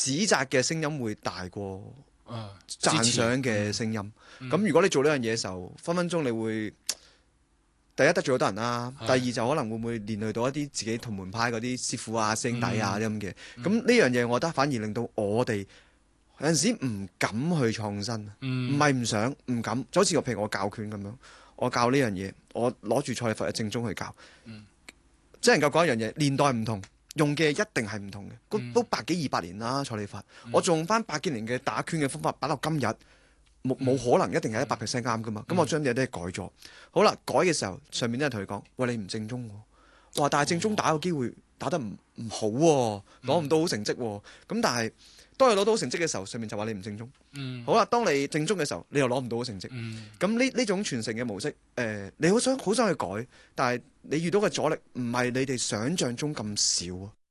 指責嘅聲音會大過讚支持賞嘅聲音。咁如果你做呢樣嘢嘅時候，分分鐘你會第一得罪好多人啦， 係第二就可能會唔會連累到一啲自己同門派嗰啲師傅啊、師兄弟啊啲咁嘅。咁呢樣嘢，我覺得反而令到我哋有陣時唔敢去創新，唔係唔想，唔敢。就好似譬如我教拳咁樣，我教呢樣嘢，我攞住蔡李佛嘅正宗去教，只能夠講一樣嘢，年代唔同，用嘅一定係唔同嘅。都百幾200年啦，蔡李佛，我仲用翻百幾年嘅打拳嘅方法擺到今日。冇可能一定係100% 啱噶嘛，咁我將啲嘢都係改咗。好啦，改嘅時候上面都係同佢講，喂，你唔正宗喎，哇！但係正宗打個機會打得唔好喎，攞唔到好成績喎。咁但係當你攞到好成績嘅時候，上面就話你唔正宗。好啦，當你正宗嘅時候，你又攞唔到好成績。咁呢種傳承嘅模式，你好想去改，但係你遇到嘅阻力唔係你哋想象中咁少啊。